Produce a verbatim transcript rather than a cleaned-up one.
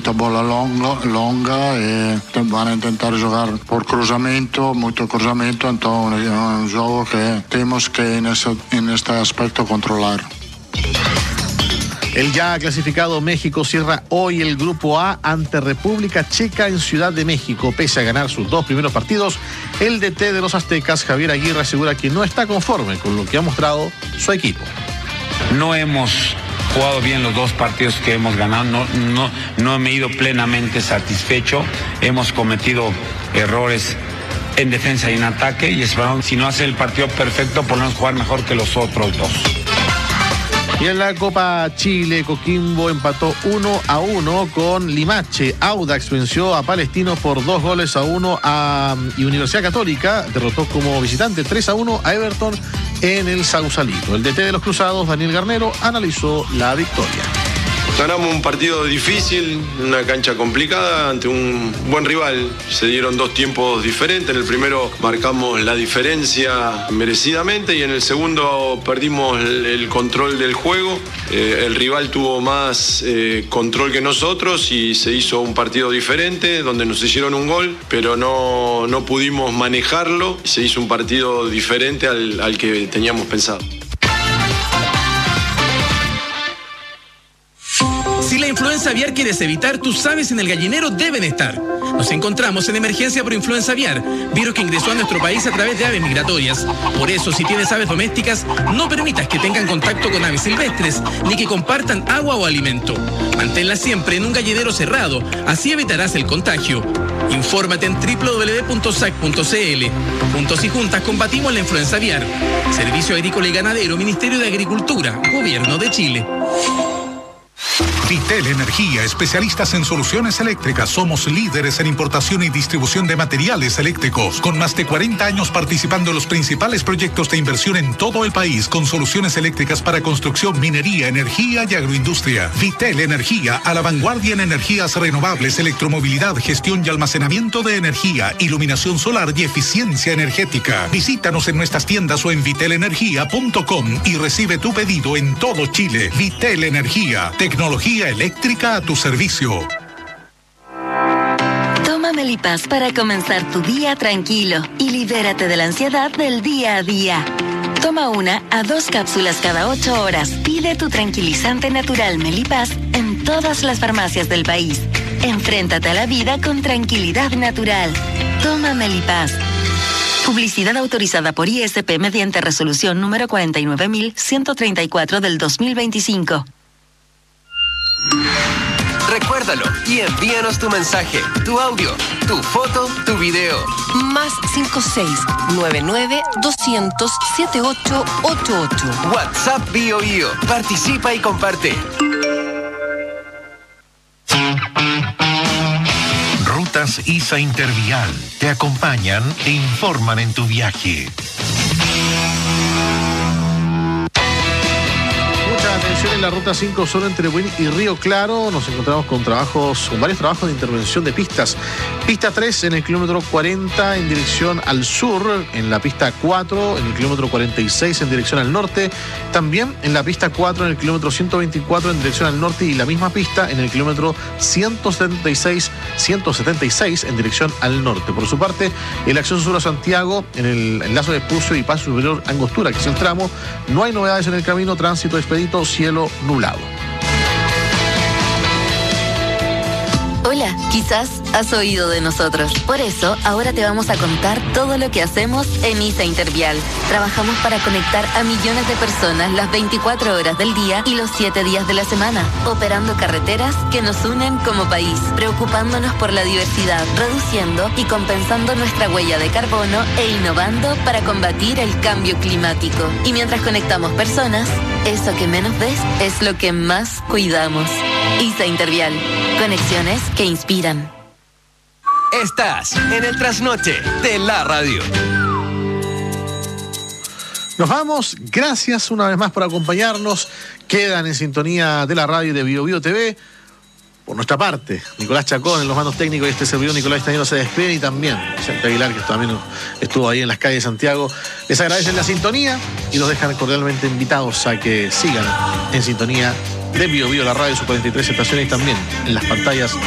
mucha bola longa, longa e van a intentar jugar por cruzamiento, mucho cruzamiento, entonces es un juego que tenemos que en, ese, en este aspecto controlar. El ya clasificado México cierra hoy el Grupo A ante República Checa en Ciudad de México. Pese a ganar sus dos primeros partidos, el D T de los aztecas, Javier Aguirre, asegura que no está conforme con lo que ha mostrado su equipo. No hemos jugado bien los dos partidos que hemos ganado, no, no, no me he ido plenamente satisfecho, hemos cometido errores en defensa y en ataque y esperamos, si no hace el partido perfecto, por lo menos jugar mejor que los otros dos. Y en la Copa Chile, Coquimbo empató uno a uno con Limache. Audax venció a Palestino por dos goles a uno a, y Universidad Católica derrotó como visitante tres a uno a Everton en el Sausalito. El D T de los Cruzados, Daniel Garnero, analizó la victoria. Ganamos un partido difícil, una cancha complicada ante un buen rival. Se dieron dos tiempos diferentes. En el primero marcamos la diferencia merecidamente y en el segundo perdimos el, el control del juego. Eh, el rival tuvo más eh, control que nosotros y se hizo un partido diferente donde nos hicieron un gol, pero no, no pudimos manejarlo. Se hizo un partido diferente al, al que teníamos pensado. Si la influenza aviar quieres evitar, tus aves en el gallinero deben estar. Nos encontramos en emergencia por influenza aviar, virus que ingresó a nuestro país a través de aves migratorias. Por eso, si tienes aves domésticas, no permitas que tengan contacto con aves silvestres, ni que compartan agua o alimento. Manténlas siempre en un gallinero cerrado, así evitarás el contagio. Infórmate en doble u doble u doble u punto sac punto c l. Juntos y juntas combatimos la influenza aviar. Servicio Agrícola y Ganadero, Ministerio de Agricultura, Gobierno de Chile. Vitel Energía, especialistas en soluciones eléctricas. Somos líderes en importación y distribución de materiales eléctricos, con más de cuarenta años participando en los principales proyectos de inversión en todo el país, con soluciones eléctricas para construcción, minería, energía y agroindustria. Vitel Energía, a la vanguardia en energías renovables, electromovilidad, gestión y almacenamiento de energía, iluminación solar y eficiencia energética. Visítanos en nuestras tiendas o en vitel energía punto com y recibe tu pedido en todo Chile. Vitel Energía, tecnología eléctrica a tu servicio. Toma Melipaz para comenzar tu día tranquilo y libérate de la ansiedad del día a día. Toma una a dos cápsulas cada ocho horas. Pide tu tranquilizante natural Melipaz en todas las farmacias del país. Enfréntate a la vida con tranquilidad natural. Toma Melipaz. Publicidad autorizada por I S P mediante resolución número cuarenta y nueve mil ciento treinta y cuatro del dos mil veinticinco. Recuérdalo y envíanos tu mensaje, tu audio, tu foto, tu video. Más cinco seis nueve nueve doscientos setenta y ocho ochenta y ocho. WhatsApp Bio Bio. Participa y comparte. Rutas I S A Intervial te acompañan e informan en tu viaje. Atención en la ruta cinco solo entre Buin y Río Claro. Nos encontramos con trabajos, con varios trabajos de intervención de pistas. Pista tres en el kilómetro cuarenta en dirección al sur, en la pista cuatro en el kilómetro cuarenta y seis en dirección al norte, también en la pista cuatro en el kilómetro ciento veinticuatro en dirección al norte y la misma pista en el kilómetro ciento setenta y seis en dirección al norte. Por su parte, el acceso sur a Santiago en el enlace de Espucio y Paso Superior Angostura, que es el tramo, no hay novedades en el camino, tránsito expedito, cielo nublado. Hola, quizás has oído de nosotros. Por eso, ahora te vamos a contar todo lo que hacemos en I S A Intervial. Trabajamos para conectar a millones de personas las veinticuatro horas del día y los siete días de la semana, operando carreteras que nos unen como país, preocupándonos por la diversidad, reduciendo y compensando nuestra huella de carbono e innovando para combatir el cambio climático. Y mientras conectamos personas, eso que menos ves es lo que más cuidamos. I S A Intervial. Conexiones que inspiran. Estás en el trasnoche de la radio. Nos vamos. Gracias una vez más por acompañarnos. Quedan en sintonía de la radio y de Bio Bio T V. Por nuestra parte, Nicolás Chacón en los mandos técnicos y este servidor Nicolás Estañero se despide, y también Vicente Aguilar, que también estuvo ahí en las calles de Santiago. Les agradecen la sintonía y los dejan cordialmente invitados a que sigan en sintonía de Bio Bio, la radio, sus cuarenta y tres estaciones, y también en las pantallas